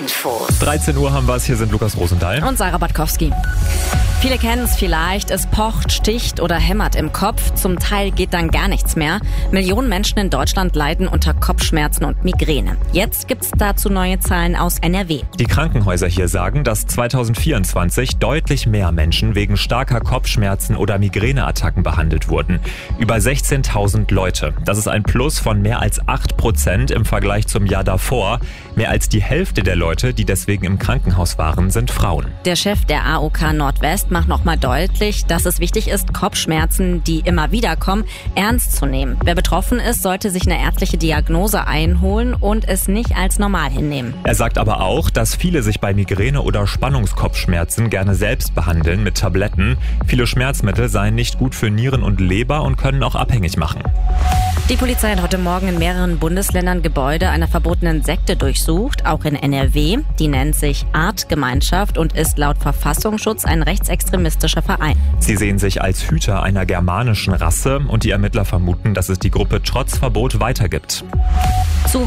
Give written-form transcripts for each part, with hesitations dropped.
Infos. 13 Uhr haben wir es, hier sind Lukas Rosendahl. Und Sarah Batkowski. Viele kennen es vielleicht, es pocht, sticht oder hämmert im Kopf. Zum Teil geht dann gar nichts mehr. Millionen Menschen in Deutschland leiden unter Kopfschmerzen und Migräne. Jetzt gibt's dazu neue Zahlen aus NRW. Die Krankenhäuser hier sagen, dass 2024 deutlich mehr Menschen wegen starker Kopfschmerzen oder Migräneattacken behandelt wurden. Über 16.000 Leute. Das ist ein Plus von mehr als 8% im Vergleich zum Jahr davor. Mehr als die Hälfte der Leute, die deswegen im Krankenhaus waren, sind Frauen. Der Chef der AOK Nordwest macht nochmal deutlich, dass es wichtig ist, Kopfschmerzen, die immer wieder kommen, ernst zu nehmen. Wer betroffen ist, sollte sich eine ärztliche Diagnose einholen und es nicht als normal hinnehmen. Er sagt aber auch, dass viele sich bei Migräne oder Spannungskopfschmerzen gerne selbst behandeln mit Tabletten. Viele Schmerzmittel seien nicht gut für Nieren und Leber und können auch abhängig machen. Die Polizei hat heute Morgen in mehreren Bundesländern Gebäude einer verbotenen Sekte durchsucht, auch in NRW. Die nennt sich Artgemeinschaft und ist laut Verfassungsschutz ein rechtsextremistischer Verein. Sie sehen sich als Hüter einer germanischen Rasse und die Ermittler vermuten, dass es die Gruppe trotz Verbot weitergibt. Zu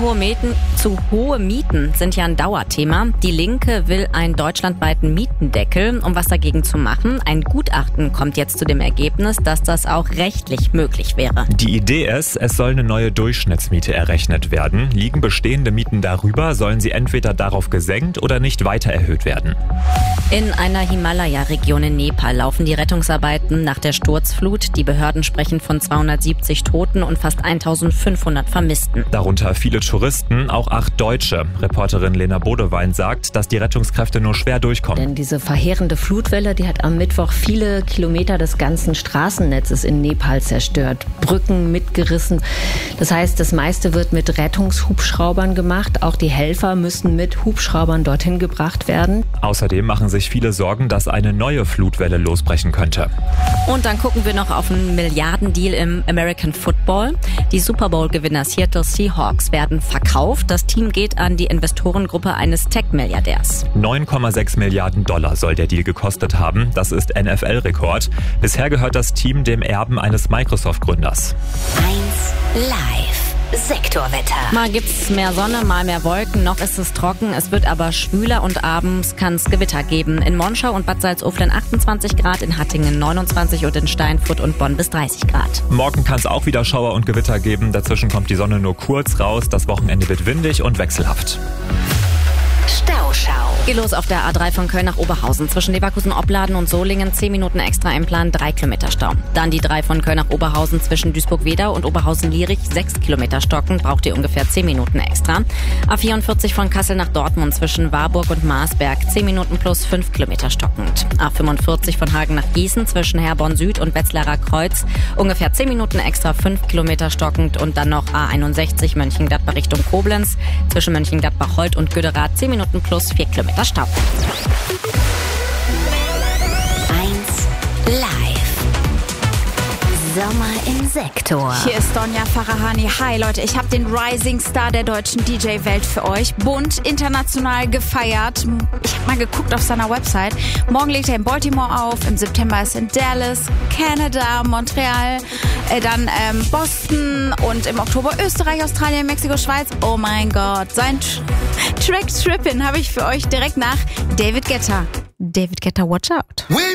hohe Mieten sind ja ein Dauerthema. Die Linke will einen deutschlandweiten Mietendeckel. Um was dagegen zu machen, ein Gutachten kommt jetzt zu dem Ergebnis, dass das auch rechtlich möglich wäre. Die Idee ist, es soll eine neue Durchschnittsmiete errechnet werden. Liegen bestehende Mieten darüber, sollen sie entweder darauf gesenkt oder nicht weiter erhöht werden. In einer Himalaya-Region in Nepal laufen die Rettungsarbeiten nach der Sturzflut. Die Behörden sprechen von 270 Toten und fast 1500 Vermissten. Darunter viele Touristen, auch 8 Deutsche. Reporterin Lena Bodewein sagt, dass die Rettungskräfte nur schwer durchkommen. Denn diese verheerende Flutwelle, die hat am Mittwoch viele Kilometer des ganzen Straßennetzes in Nepal zerstört. Brücken mitgerissen. Das heißt, das meiste wird mit Rettungshubschraubern gemacht. Auch die Helfer müssen mit Hubschraubern dorthin gebracht werden. Außerdem machen sich viele Sorgen, dass eine neue Flutwelle losbrechen könnte. Und dann gucken wir noch auf einen Milliardendeal im American Football. Die Super Bowl-Gewinner Seattle Seahawks werden verkauft. Das Team geht an die Investorengruppe eines Tech-Milliardärs. 9,6 Milliarden Dollar soll der Deal gekostet haben. Das ist NFL-Rekord. Bisher gehört das Team dem Erben eines Microsoft-Gründers. 1 Live. Sektorwetter. Mal gibt's mehr Sonne, mal mehr Wolken, noch ist es trocken, es wird aber schwüler und abends kann es Gewitter geben. In Monschau und Bad Salzuflen 28 Grad, in Hattingen 29 und in Steinfurt und Bonn bis 30 Grad. Morgen kann es auch wieder Schauer und Gewitter geben, dazwischen kommt die Sonne nur kurz raus, das Wochenende wird windig und wechselhaft. Stauschau. Geht los auf der A3 von Köln nach Oberhausen. Zwischen Leverkusen-Opladen und Solingen 10 Minuten extra im Plan, 3 Kilometer Stau. Dann die 3 von Köln nach Oberhausen zwischen Duisburg-Wedau und Oberhausen-Lierich 6 Kilometer stocken, braucht ihr ungefähr 10 Minuten extra. A44 von Kassel nach Dortmund zwischen Warburg und Marsberg 10 Minuten plus 5 Kilometer stockend. A45 von Hagen nach Gießen zwischen Herborn Süd und Wetzlarer Kreuz ungefähr 10 Minuten extra, 5 Kilometer stockend. Und dann noch A61 Mönchengladbach Richtung Koblenz zwischen Mönchengladbach-Holt und Göderath 10 Minuten plus 4 Kilometer Stau. 1 Live. Sommer im Sektor. Hier ist Donja Farahani. Hi Leute, ich habe den Rising Star der deutschen DJ-Welt für euch. Bunt, international gefeiert. Ich habe mal geguckt auf seiner Website. Morgen legt er in Baltimore auf, im September ist er in Dallas, Kanada, Montreal, dann Boston und im Oktober Österreich, Australien, Mexiko, Schweiz. Oh mein Gott, sein Track Trippin' habe ich für euch direkt nach David Guetta. David Guetta, watch out.